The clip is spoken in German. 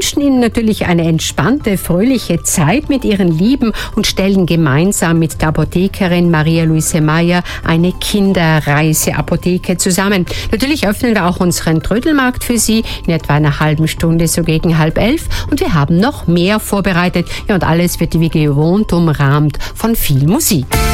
wünschen Ihnen natürlich eine entspannte, fröhliche Zeit mit Ihren Lieben und stellen gemeinsam mit der Apothekerin Maria-Luise Meyer eine Kinderreiseapotheke zusammen. Natürlich öffnen wir auch unseren Trödelmarkt für Sie in etwa einer halben Stunde, so gegen 10:30. Und wir haben noch mehr vorbereitet. Ja, und alles wird wie gewohnt umrahmt von viel Musik.